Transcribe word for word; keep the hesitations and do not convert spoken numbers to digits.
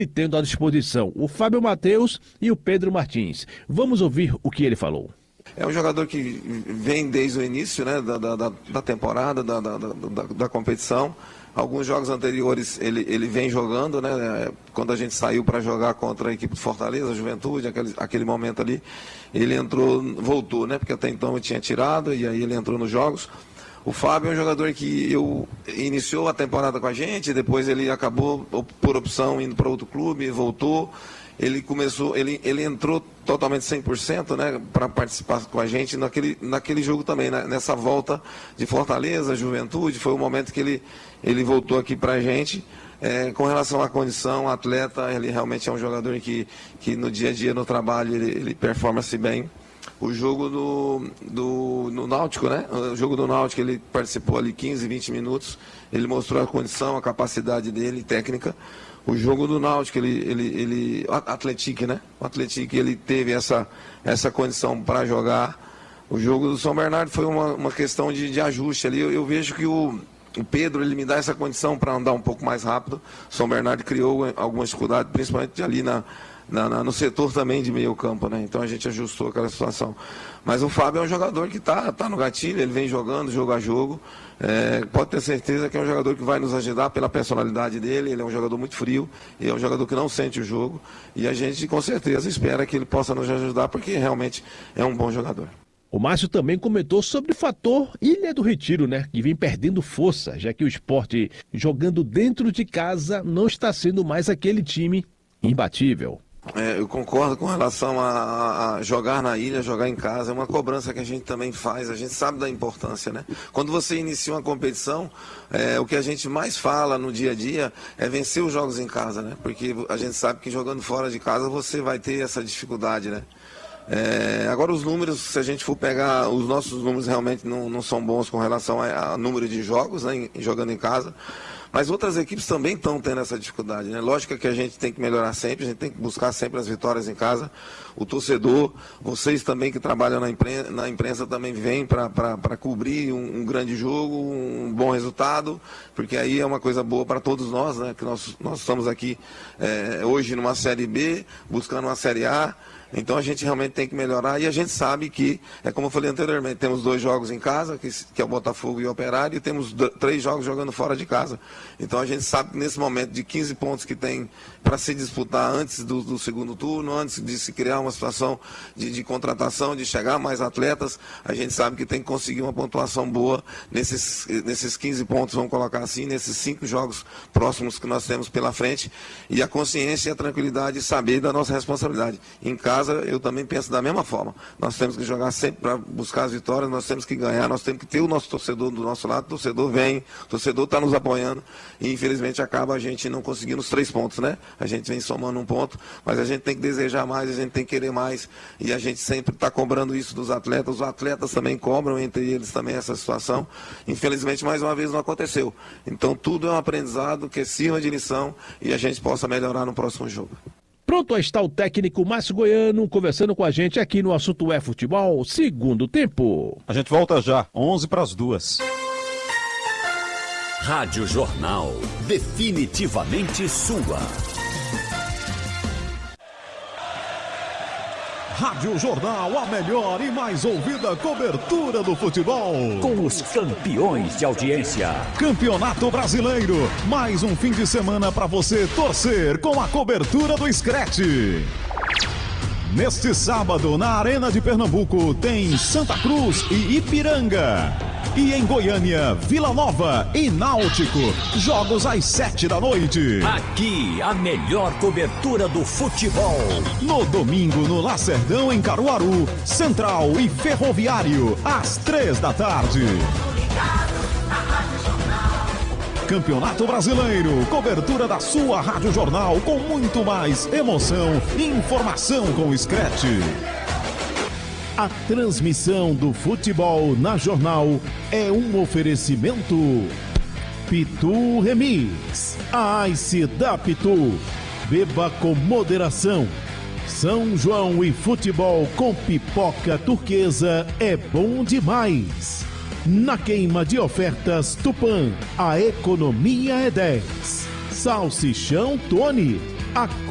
e tendo à disposição o Fábio Matheus e o Pedro Martins. Vamos ouvir o que ele falou. É um jogador que vem desde o início, né, da, da, da temporada, da, da, da, da competição. Alguns jogos anteriores ele, ele vem jogando, né? Quando a gente saiu para jogar contra a equipe do Fortaleza, a Juventude, aquele, aquele momento ali, ele entrou, voltou, né? Porque até então eu tinha tirado e aí ele entrou nos jogos. O Fábio é um jogador que eu iniciou a temporada com a gente, depois ele acabou por opção indo para outro clube, voltou. Ele começou, ele, ele entrou totalmente cem por cento, né, para participar com a gente naquele, naquele jogo também, né, nessa volta de Fortaleza, Juventude. Foi o momento que ele, ele voltou aqui para a gente. É, com relação à condição, atleta, ele realmente é um jogador que, que no dia a dia, no trabalho, ele, ele performa-se bem. O jogo do, do no Náutico, né? O jogo do Náutico, ele participou ali quinze, vinte minutos. Ele mostrou a condição, a capacidade dele, técnica. O jogo do Náutico, ele, ele, ele Atlético, né? O Atlético, ele teve essa, essa condição para jogar. O jogo do São Bernardo foi uma, uma questão de, de ajuste ali. Eu, eu vejo que o, o Pedro, ele me dá essa condição para andar um pouco mais rápido. O São Bernardo criou alguma dificuldade, principalmente ali na, na, na, no setor também de meio campo, né? Então a gente ajustou aquela situação. Mas o Fábio é um jogador que está tá no gatilho, ele vem jogando, jogo a jogo. É, pode ter certeza que é um jogador que vai nos ajudar pela personalidade dele. Ele é um jogador muito frio, ele é um jogador que não sente o jogo, e a gente com certeza espera que ele possa nos ajudar, porque realmente é um bom jogador. O Márcio também comentou sobre o fator Ilha do Retiro, né, que vem perdendo força, já que o Sport, jogando dentro de casa, não está sendo mais aquele time imbatível. É, eu concordo com relação a, a jogar na ilha, jogar em casa. É uma cobrança que a gente também faz, a gente sabe da importância, né? Quando você inicia uma competição, é, o que a gente mais fala no dia a dia é vencer os jogos em casa, né? Porque a gente sabe que jogando fora de casa você vai ter essa dificuldade, né? É, agora os números, se a gente for pegar, os nossos números realmente não, não são bons com relação a, a número de jogos, né, em, jogando em casa. Mas outras equipes também estão tendo essa dificuldade, né? Lógico que a gente tem que melhorar sempre, a gente tem que buscar sempre as vitórias em casa. O torcedor, vocês também que trabalham na imprensa, na imprensa também vêm para cobrir um, um grande jogo, um bom resultado, porque aí é uma coisa boa para todos nós, né? Que nós, nós estamos aqui é, hoje numa Série B, buscando uma Série A. Então a gente realmente tem que melhorar, e a gente sabe que, é como eu falei anteriormente, temos dois jogos em casa, que, que é o Botafogo e o Operário, e temos do, três jogos jogando fora de casa. Então a gente sabe que nesse momento de quinze pontos que tem para se disputar antes do, do segundo turno, antes de se criar uma situação de, de contratação, de chegar mais atletas, a gente sabe que tem que conseguir uma pontuação boa nesses, nesses quinze pontos, vamos colocar assim, nesses cinco jogos próximos que nós temos pela frente, e a consciência e a tranquilidade de saber da nossa responsabilidade. Em casa, eu também penso da mesma forma. Nós temos que jogar sempre para buscar as vitórias, nós temos que ganhar, nós temos que ter o nosso torcedor do nosso lado. O torcedor vem, o torcedor está nos apoiando, e infelizmente acaba a gente não conseguindo os três pontos, né? A gente vem somando um ponto, mas a gente tem que desejar mais, a gente tem que querer mais, e a gente sempre está cobrando isso dos atletas. Os atletas também cobram, entre eles também, essa situação. Infelizmente, mais uma vez, não aconteceu. Então, tudo é um aprendizado que sirva de lição e a gente possa melhorar no próximo jogo. Pronto, aí está o técnico Márcio Goiano conversando com a gente aqui no Assunto é Futebol, segundo tempo. A gente volta já, onze para as duas. Rádio Jornal, definitivamente sua. Rádio Jornal, a melhor e mais ouvida cobertura do futebol. Com os campeões de audiência. Campeonato Brasileiro, mais um fim de semana para você torcer com a cobertura do Scratch. Neste sábado, na Arena de Pernambuco, tem Santa Cruz e Ipiranga. E em Goiânia, Vila Nova e Náutico. Jogos às sete da noite. Aqui, a melhor cobertura do futebol. No domingo, no Lacerdão, em Caruaru, Central e Ferroviário, às três da tarde. Campeonato Brasileiro, cobertura da sua Rádio Jornal, com muito mais emoção e informação com o Scratch. A transmissão do futebol na Jornal é um oferecimento Pitu Remix, a Ice da Pitu. Beba com moderação. São João e futebol com pipoca turquesa é bom demais. Na queima de ofertas Tupã, a economia é dez. Salsichão Tony, A